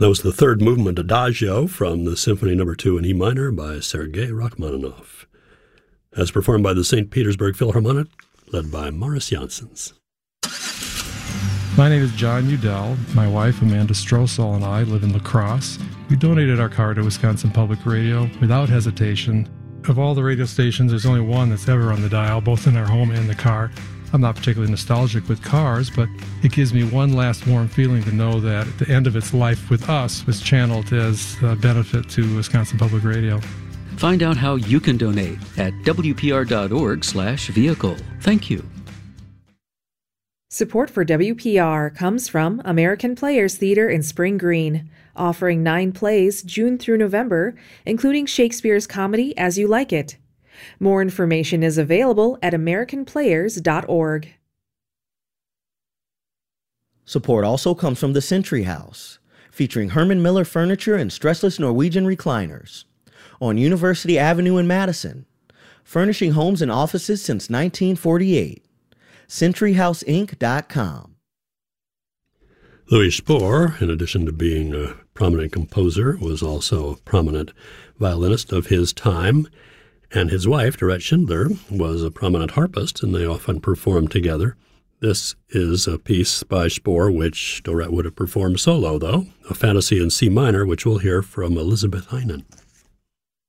That was the third movement Adagio from the Symphony No. 2 in E minor by Sergei Rachmaninoff, as performed by the St. Petersburg Philharmonic, led by Morris Janssens. My name is John Udell. My wife, Amanda Strossel, and I live in La Crosse. We donated our car to Wisconsin Public Radio without hesitation. Of all the radio stations, there's only one that's ever on the dial, both in our home and the car. I'm not particularly nostalgic with cars, but it gives me one last warm feeling to know that at the end of its life with us was channeled as a benefit to Wisconsin Public Radio. Find out how you can donate at wpr.org/vehicle. Thank you. Support for WPR comes from American Players Theater in Spring Green, offering 9 plays June through November, including Shakespeare's comedy As You Like It. More information is available at americanplayers.org. Support also comes from the Century House, featuring Herman Miller furniture and stressless Norwegian recliners, on University Avenue in Madison, furnishing homes and offices since 1948. CenturyHouseInc.com. Louis Spohr, in addition to being a prominent composer, was also a prominent violinist of his time. And his wife, Dorette Schindler, was a prominent harpist, and they often performed together. This is a piece by Spohr, which Dorette would have performed solo, though, a fantasy in C minor, which we'll hear from Elizabeth Heinen.